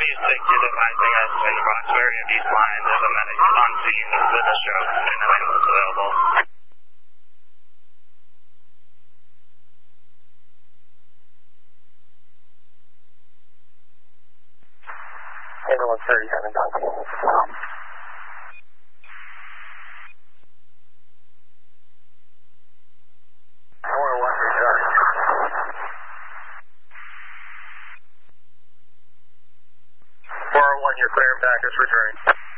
is advising us in the Bronx area of East Line. There's a medic on scene with a stroke and an ambulance available. Ambulance 37 talking. I want to watch your charge. 401, you're clear, back is returning.